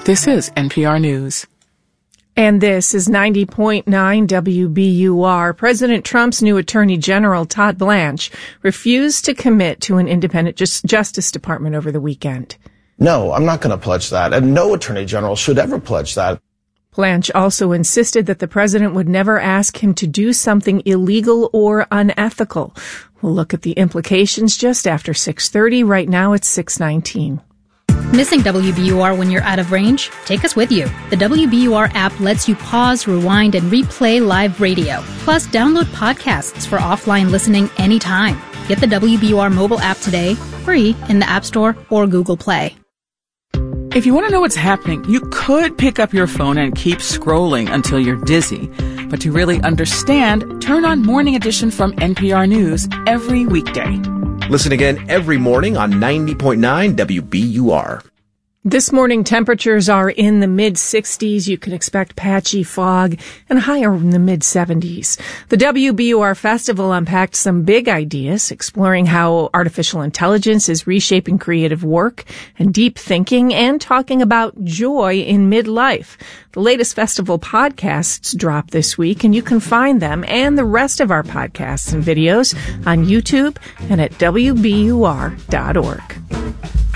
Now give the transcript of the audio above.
This is NPR News. And this is 90.9 WBUR. President Trump's new Attorney General, Todd Blanche, refused to commit to an independent Justice Department over the weekend. No, I'm not going to pledge that, and no Attorney General should ever pledge that. Blanche also insisted that the president would never ask him to do something illegal or unethical. We'll look at the implications just after 6:30. Right now it's 6:19. Missing WBUR when you're out of range? Take us with you. The WBUR app lets you pause, rewind, and replay live radio. Plus, download podcasts for offline listening anytime. Get the WBUR mobile app today, free in the App Store or Google Play. If you want to know what's happening, you could pick up your phone and keep scrolling until you're dizzy. But to really understand, turn on Morning Edition from NPR News every weekday. Listen again every morning on 90.9 WBUR. This morning, temperatures are in the mid-60s. You can expect patchy fog and higher in the mid-70s. The WBUR Festival unpacked some big ideas, exploring how artificial intelligence is reshaping creative work and deep thinking, and talking about joy in midlife. The latest festival podcasts drop this week, and you can find them and the rest of our podcasts and videos on YouTube and at WBUR.org.